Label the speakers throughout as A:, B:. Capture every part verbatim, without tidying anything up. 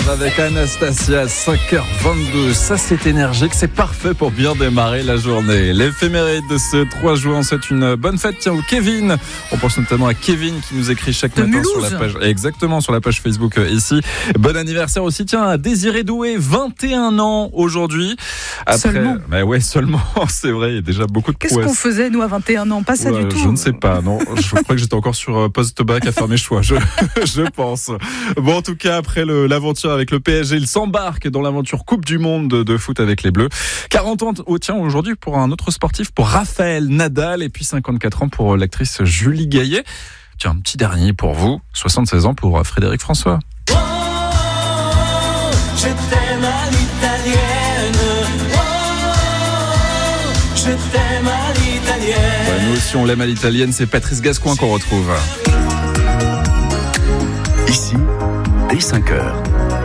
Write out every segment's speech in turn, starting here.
A: avec Anastasia, cinq heures vingt-deux. Ça, c'est énergique, c'est parfait pour bien démarrer la journée. L'éphéméride de ce trois juin, c'est une bonne fête. Tiens, au Kevin. On pense notamment à Kevin qui nous écrit chaque
B: de
A: matin
B: Mulhouse.
A: sur la page. Exactement, sur la page Facebook euh, ici. Bon anniversaire aussi, tiens, à Désiré Doué, vingt et un ans aujourd'hui. Après,
B: seulement.
A: Mais ouais, seulement, c'est vrai, il y a déjà beaucoup de
B: Qu'est-ce
A: prouesses.
B: qu'on faisait, nous, à vingt et un ans? Pas ça
A: Ouais,
B: du tout.
A: Je ne sais pas, non. Je crois que j'étais encore sur euh, post-bac à faire mes choix, je, je pense. Bon, en tout cas, après le, l'aventure avec le P S G, il s'embarque dans l'aventure Coupe du Monde de, de foot avec les Bleus. quarante ans, oh, tiens, aujourd'hui, pour un autre sportif, pour Raphaël Nadal, et puis cinquante-quatre ans pour l'actrice Julie Gaillet. Tiens, un petit dernier pour vous, soixante-seize ans pour Frédéric François.
C: Oh, je t'aime à l'italienne. Oh, je t'aime à l'italienne.
A: Ouais, nous aussi, on l'aime à l'italienne, c'est Patrice Gascoin qu'on retrouve.
D: Ici, dès cinq heures.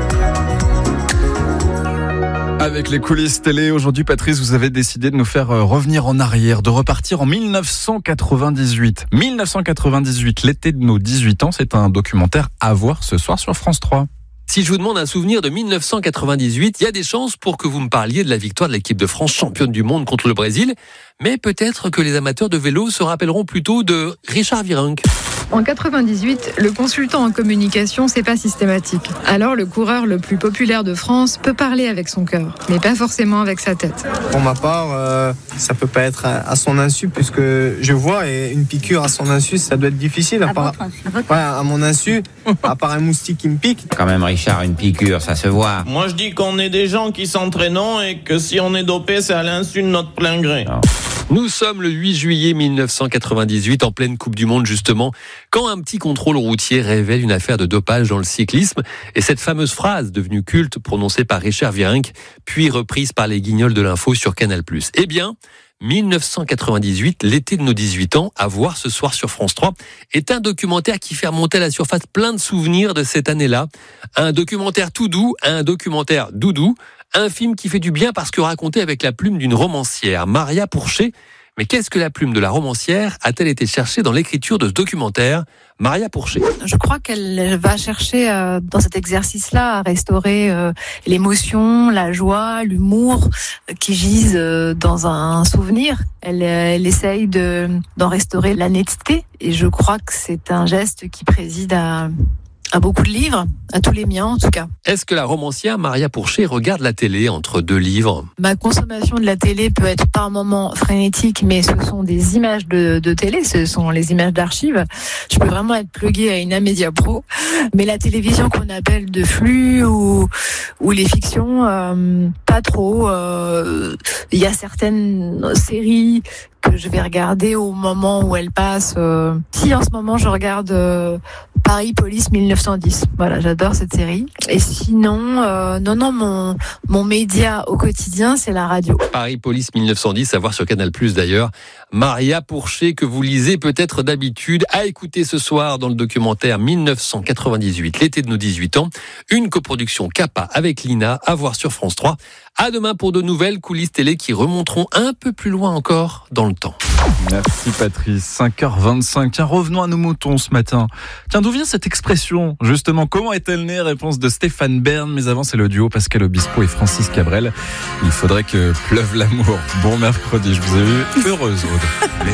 A: Avec les coulisses télé, aujourd'hui, Patrice, vous avez décidé de nous faire revenir en arrière, de repartir en dix-neuf cent quatre-vingt-dix-huit. dix-neuf cent quatre-vingt-dix-huit, l'été de nos dix-huit ans, c'est un documentaire à voir ce soir sur France trois.
E: Si je vous demande un souvenir de dix-neuf cent quatre-vingt-dix-huit, il y a des chances pour que vous me parliez de la victoire de l'équipe de France championne du monde contre le Brésil. Mais peut-être que les amateurs de vélo se rappelleront plutôt de Richard Virenque.
F: En quatre-vingt-dix-huit, le consultant en communication, c'est pas systématique. Alors le coureur le plus populaire de France peut parler avec son cœur, mais pas forcément avec sa tête.
G: Pour ma part, euh, ça peut pas être à, à son insu, puisque je vois, et une piqûre à son insu, ça doit être difficile. À,
H: à,
G: part,
H: votre insu.
G: Ouais, à mon insu, à part un moustique qui me pique.
I: Quand même, Richard, une piqûre, ça se voit.
J: Moi, je dis qu'on est des gens qui s'entraînent et que si on est dopé, c'est à l'insu de notre plein gré.
I: Non.
E: Nous sommes le huit juillet dix-neuf cent quatre-vingt-dix-huit, en pleine Coupe du Monde justement, quand un petit contrôle routier révèle une affaire de dopage dans le cyclisme, et cette fameuse phrase devenue culte prononcée par Richard Virenque, puis reprise par les guignols de l'info sur Canal plus. Eh bien, dix-neuf cent quatre-vingt-dix-huit, l'été de nos dix-huit ans, à voir ce soir sur France trois, est un documentaire qui fait remonter à la surface plein de souvenirs de cette année-là. Un documentaire tout doux, un documentaire doudou, un film qui fait du bien parce que raconté avec la plume d'une romancière, Maria Pourchet. Mais qu'est-ce que la plume de la romancière a-t-elle été cherchée dans l'écriture de ce documentaire? Maria Pourchet.
K: Je crois qu'elle va chercher euh, dans cet exercice-là à restaurer euh, l'émotion, la joie, l'humour euh, qui gisent euh, dans un souvenir. Elle, euh, elle essaye de, d'en restaurer la netteté et je crois que c'est un geste qui préside à... à beaucoup de livres, à tous les miens en tout cas.
E: Est-ce que la romancière Maria Pourchet regarde la télé entre deux livres?
K: Ma consommation de la télé peut être par moments frénétique, mais ce sont des images de, de télé, ce sont les images d'archives. Je peux vraiment être pluguée à une Amedia Pro, mais la télévision qu'on appelle de flux ou, ou les fictions, euh, pas trop. Euh, il y a certaines séries que je vais regarder au moment où elles passent. Euh, si en ce moment je regarde euh, Paris Police dix-neuf cent dix, voilà, j'adore cette série. Et sinon, euh, non, non, mon mon média au quotidien, c'est la radio.
E: Paris Police dix-neuf cent dix, à voir sur Canal plus d'ailleurs. Maria Pourchet, que vous lisez peut-être d'habitude, à écouter ce soir dans le documentaire dix-neuf cent quatre-vingt-dix-huit, l'été de nos dix-huit ans. Une coproduction Kappa avec Lina, à voir sur France trois. À demain pour de nouvelles coulisses télé qui remonteront un peu plus loin encore dans le temps.
A: Merci Patrice, cinq heures vingt-cinq. Tiens, revenons à nos moutons ce matin. Tiens, d'où vient cette expression? Justement, comment est-elle née? Réponse de Stéphane Bern, mais avant c'est le duo Pascal Obispo et Francis Cabrel. Il faudrait que pleuve l'amour. Bon mercredi, je vous ai vu heureuse Aude.